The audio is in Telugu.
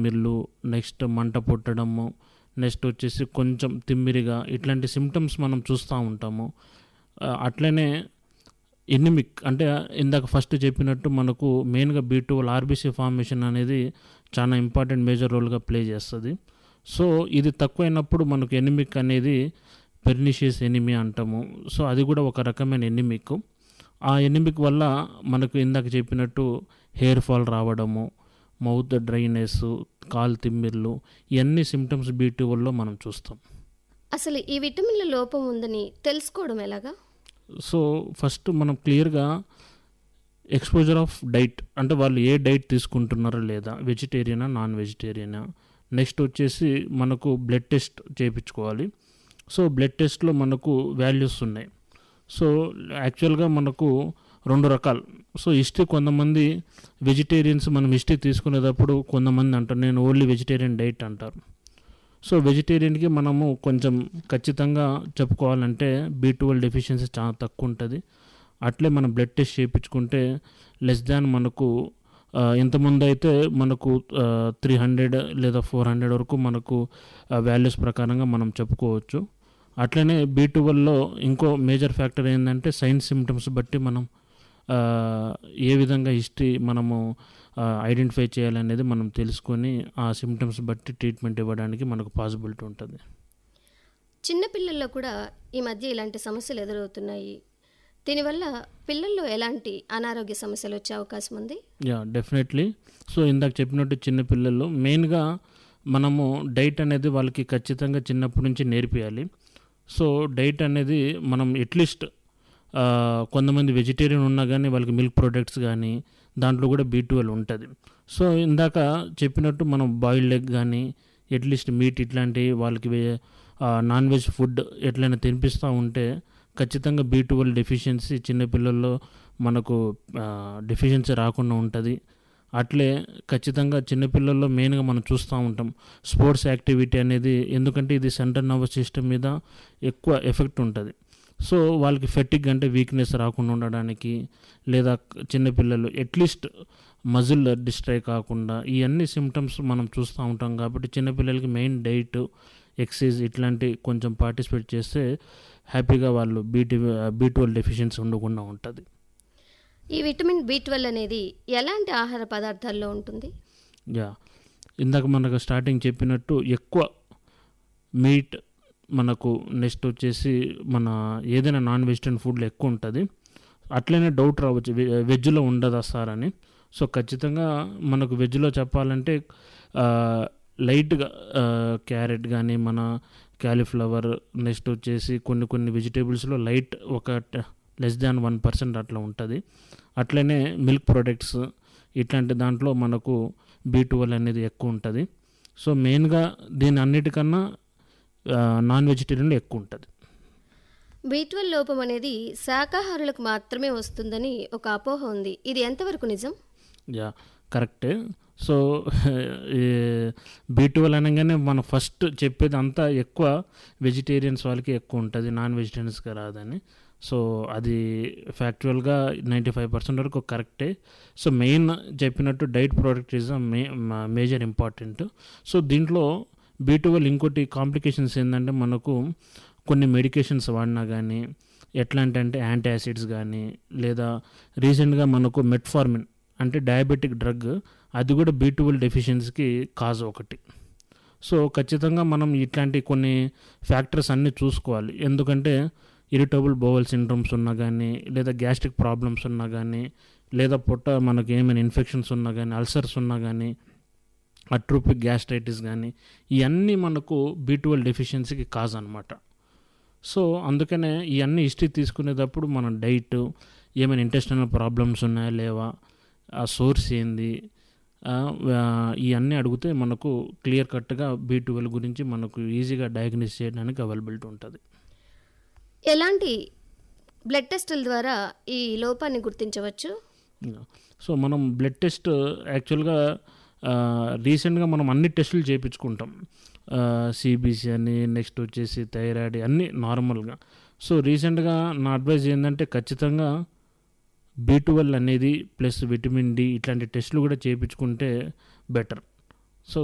తిమ్మిర్లు, నెక్స్ట్ మంట పుట్టడము, నెక్స్ట్ వచ్చేసి కొంచెం తిమ్మిరిగా ఇట్లాంటి సిమ్టమ్స్ మనం చూస్తూ ఉంటాము. అట్లనే ఎనిమిక్ అంటే ఇందాక ఫస్ట్ చెప్పినట్టు మనకు మెయిన్గా B12 ఆర్బీసీ ఫార్మేషన్ అనేది చాలా ఇంపార్టెంట్ మేజర్ రోల్గా ప్లే చేస్తుంది. సో ఇది తక్కువైనప్పుడు మనకు ఎనిమిక్ అనేది పెర్నిషియస్ ఎనిమియా అంటాము. సో అది కూడా ఒక రకమైన ఎనిమిక్. ఆ ఎనిమిక్ వల్ల మనకు ఇందాక చెప్పినట్టు హెయిర్ ఫాల్ రావడము, మౌత్ డ్రైనెస్, కాలు తిమ్మిర్లు, ఇవన్నీ సిమ్టమ్స్ B12లో మనం చూస్తాం. అసలు ఈ విటమిన్ల లోపం ఉందని తెలుసుకోవడం ఎలాగా? సో ఫస్ట్ మనం క్లియర్గా ఎక్స్పోజర్ ఆఫ్ డైట్ అంటే వాళ్ళు ఏ డైట్ తీసుకుంటున్నారో లేదా, వెజిటేరియనా నాన్ వెజిటేరియనా, నెక్స్ట్ వచ్చేసి మనకు బ్లడ్ టెస్ట్ చేయించుకోవాలి. సో బ్లడ్ టెస్ట్లో మనకు వాల్యూస్ ఉన్నాయి. సో యాక్చువల్గా మనకు 2 రకాలు. సో హిస్టరీ కొంతమంది వెజిటేరియన్స్ మనం హిస్టరీ తీసుకునేటప్పుడు కొంతమంది అంటారు నేను ఓన్లీ వెజిటేరియన్ డైట్ అంటారు. సో వెజిటేరియన్కి మనము కొంచెం ఖచ్చితంగా చెప్పుకోవాలంటే B12 డెఫిషియన్సీ చాలా తక్కువ ఉంటుంది. అట్లే మనం బ్లడ్ టెస్ట్ చేయించుకుంటే లెస్ దాన్ మనకు ఇంతకుముందు అయితే మనకు 300 లేదా 400 వరకు మనకు వాల్యూస్ ప్రకారంగా మనం చెప్పుకోవచ్చు. అట్లనే B12లో ఇంకో మేజర్ ఫ్యాక్టర్ ఏంటంటే సైన్ సిమ్టమ్స్ బట్టి మనం ఏ విధంగా హిస్టరీ మనము ఐడెంటిఫై చేయాలనేది మనం తెలుసుకొని ఆ సిమ్టమ్స్ బట్టి ట్రీట్మెంట్ ఇవ్వడానికి మనకు పాసిబిలిటీ ఉంటుంది. చిన్నపిల్లల్లో కూడా ఈ మధ్య ఇలాంటి సమస్యలు ఎదురవుతున్నాయి. దీనివల్ల పిల్లల్లో ఎలాంటి అనారోగ్య సమస్యలు వచ్చే అవకాశం ఉంది? డెఫినెట్లీ. సో ఇందాక చెప్పినట్టు చిన్నపిల్లలు మెయిన్గా మనము డైట్ అనేది వాళ్ళకి ఖచ్చితంగా చిన్నప్పటి నుంచి నేర్పియాలి. సో డైట్ అనేది మనం అట్లీస్ట్ కొంతమంది వెజిటేరియన్ ఉన్నా కానీ వాళ్ళకి మిల్క్ ప్రొడక్ట్స్ కానీ దాంట్లో కూడా B12 ఉంటుంది. సో ఇందాక చెప్పినట్టు మనం బాయిల్డ్ ఎగ్ కానీ అట్లీస్ట్ మీట్ ఇట్లాంటివి వాళ్ళకి నాన్ వెజ్ ఫుడ్ ఎట్లయినా తినిపిస్తూ ఉంటే ఖచ్చితంగా B12 డెఫిషియన్సీ చిన్నపిల్లల్లో మనకు డెఫిషియన్సీ రాకుండా ఉంటుంది. అట్లే ఖచ్చితంగా చిన్నపిల్లల్లో మెయిన్గా మనం చూస్తూ ఉంటాం స్పోర్ట్స్ యాక్టివిటీ అనేది, ఎందుకంటే ఇది సెంట్రల్ నర్వస్ సిస్టమ్ మీద ఎక్కువ ఎఫెక్ట్ ఉంటుంది. సో వాళ్ళకి ఫెటిక్ అంటే వీక్నెస్ రాకుండా ఉండడానికి, లేదా చిన్నపిల్లలు అట్లీస్ట్ మజిల్ డిస్ట్రై కాకుండా ఈ అన్ని సిమ్టమ్స్ మనం చూస్తూ ఉంటాం. కాబట్టి చిన్నపిల్లలకి మెయిన్ డైట్, ఎక్సర్సైజ్ ఇట్లాంటి కొంచెం పార్టిసిపేట్ చేస్తే హ్యాపీగా వాళ్ళు B12 డెఫిషియన్సీ ఉండకుండా ఉంటుంది. ఈ విటమిన్ B12 అనేది ఎలాంటి ఆహార పదార్థాల్లో ఉంటుంది? ఇందాక మనకు స్టార్టింగ్ చెప్పినట్టు ఎక్కువ మీట్ మనకు, నెక్స్ట్ వచ్చేసి మన ఏదైనా నాన్ వెజిటేరియన్ ఫుడ్లో ఎక్కువ ఉంటుంది. అట్లనే డౌట్ రావచ్చు వెజ్లో ఉండదా సార్ అని. సో ఖచ్చితంగా మనకు వెజ్లో చెప్పాలంటే లైట్గా క్యారెట్ కానీ మన క్యాలీఫ్లవర్, నెక్స్ట్ వచ్చేసి కొన్ని వెజిటేబుల్స్లో లైట్ ఒక లెస్ దాన్ 1% అట్లా ఉంటుంది. అట్లనే మిల్క్ ప్రొడక్ట్స్ ఇట్లాంటి దాంట్లో మనకు B12 అనేది ఎక్కువ ఉంటుంది. సో మెయిన్గా దీని అన్నిటికన్నా నాన్ వెజిటేరియన్లో ఎక్కువ ఉంటుంది. B12 లోపం అనేది శాకాహారులకు మాత్రమే వస్తుందని ఒక అపోహ ఉంది. ఇది ఎంతవరకు నిజం? కరెక్టే. సో B12 అనగానే మనం ఫస్ట్ చెప్పేది అంతా ఎక్కువ వెజిటేరియన్స్ వాళ్ళకి ఎక్కువ ఉంటుంది, నాన్ వెజిటేరియన్స్గా రాదని. సో అది ఫ్యాక్చువల్గా 95% వరకు కరెక్టే. సో మెయిన్ చెప్పినట్టు diet product is major important. So దీంట్లో B12 ఇంకోటి కాంప్లికేషన్స్ ఏంటంటే మనకు కొన్ని మెడికేషన్స్ వాడినా కానీ ఎట్లాంటి అంటే యాంటీ యాసిడ్స్ కానీ, లేదా రీసెంట్గా మనకు మెట్ఫార్మిన్ అంటే డయాబెటిక్ డ్రగ్, అది కూడా B12 డెఫిషియన్సీకి కాజ్ ఒకటి. సో ఖచ్చితంగా మనం ఇట్లాంటి కొన్ని ఫ్యాక్టర్స్ అన్నీ చూసుకోవాలి. ఎందుకంటే ఇరిటబుల్ బౌవల్ సిండ్రోమ్స్ ఉన్నా కానీ, లేదా గ్యాస్ట్రిక్ ప్రాబ్లమ్స్ ఉన్నా కానీ, లేదా పొట్ట మనకి ఏమైనా ఇన్ఫెక్షన్స్ ఉన్నా కానీ, అల్సర్స్ ఉన్నా కానీ, అట్రోపిక్ గ్యాస్ట్రైటిస్ కానీ, ఇవన్నీ మనకు B12 డెఫిషియన్సీకి కాజ్ అనమాట. సో అందుకనే ఇవన్నీ హిస్టరీ తీసుకునేటప్పుడు మన డైట్, ఏమైనా ఇంటెస్టైనల్ ప్రాబ్లమ్స్ ఉన్నాయా లేవా, ఆ సోర్స్ ఏంది, ఇవన్నీ అడిగితే మనకు క్లియర్ కట్గా B12 గురించి మనకు ఈజీగా డయాగ్నోస్ చేయడానికి అవైలబిలిటీ ఉంటుంది. ఎలాంటి బ్లడ్ టెస్టుల ద్వారా ఈ లోపాన్ని గుర్తించవచ్చు? సో మనం బ్లడ్ టెస్ట్ యాక్చువల్గా రీసెంట్గా మనం అన్ని టెస్టులు చేయించుకుంటాం, సిబిసి అని, నెక్స్ట్ వచ్చేసి థైరాయిడ్ అన్నీ నార్మల్గా. సో రీసెంట్గా నా అడ్వైజ్ ఏంటంటే ఖచ్చితంగా B12 అనేది ప్లస్ విటమిన్ డి ఇట్లాంటి టెస్టులు కూడా చేయించుకుంటే బెటర్.